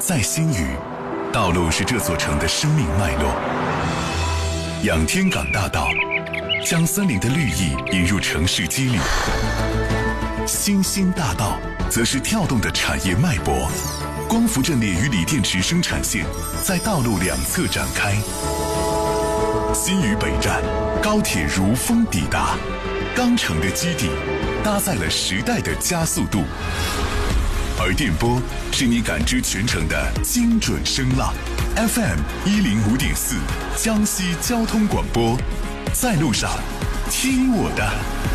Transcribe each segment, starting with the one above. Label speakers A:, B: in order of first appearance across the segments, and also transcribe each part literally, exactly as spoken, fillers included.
A: 在新余，道路是这座城的生命脉络。仰天港大道将森林的绿意引入城市肌理，新兴大道则是跳动的产业脉搏。光伏阵列与锂电池生产线在道路两侧展开。新余北站，高铁如风抵达，钢城的基地搭载了时代的加速度。而电波是你感知全程的精准声浪 ，F M 一零五点四，江西交通广播，在路上听我的。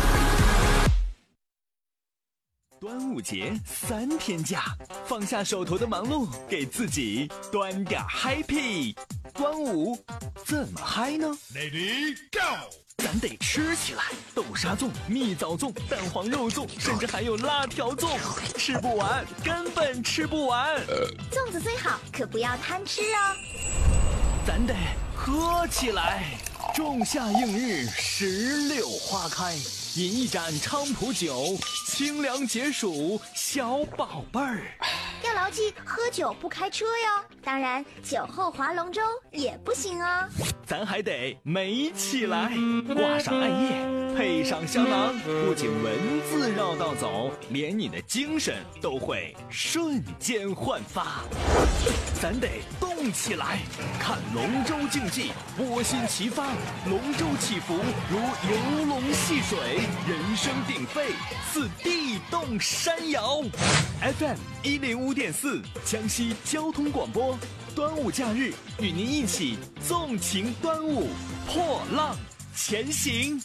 B: 端午节三天假，放下手头的忙碌，给自己端点 happy。端午怎么嗨呢
C: ？Lady Go！
B: 咱得吃起来，豆沙粽、蜜枣粽、蛋黄肉粽，甚至还有辣条粽，吃不完，根本吃不完。
D: 粽子最好，可不要贪吃哦。
B: 咱得喝起来，仲夏映日，石榴花开，饮一盏菖蒲酒，清凉解暑，小宝贝儿。
D: 要牢记，喝酒不开车哟。当然，酒后划龙舟也不行哦。
B: 咱还得美起来，挂上艾叶，配上香囊，不仅文字绕道走，连你的精神都会瞬间焕发。咱得动起来，看龙舟竞技，窝心齐发，龙舟起伏如游龙戏水，人声鼎沸，似地动山摇。F M 一零五点四，江西交通广播，端午假日与您一起纵情端午，破浪前行。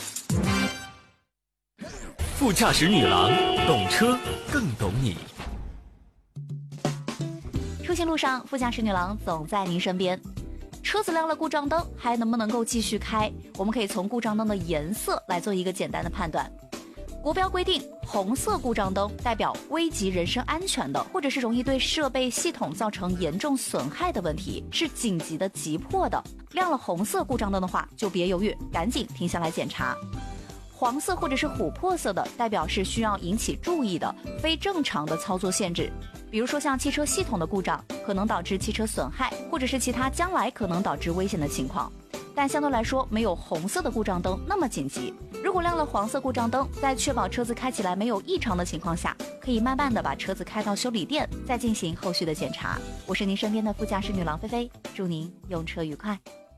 E: 副驾驶女郎，懂车更懂你。
F: 出行路上，副驾驶女郎总在您身边。车子亮了故障灯，还能不能够继续开？我们可以从故障灯的颜色来做一个简单的判断。国标规定，红色故障灯代表危及人身安全的，或者是容易对设备系统造成严重损害的问题，是紧急的、急迫的。亮了红色故障灯的话，就别犹豫，赶紧停下来检查。黄色或者是琥珀色的，代表是需要引起注意的非正常的操作限制，比如说像汽车系统的故障，可能导致汽车损害，或者是其他将来可能导致危险的情况。但相对来说，没有红色的故障灯那么紧急。如果亮了黄色故障灯，在确保车子开起来没有异常的情况下，可以慢慢的把车子开到修理店，再进行后续的检查。我是您身边的副驾驶女郎菲菲，祝您用车愉快。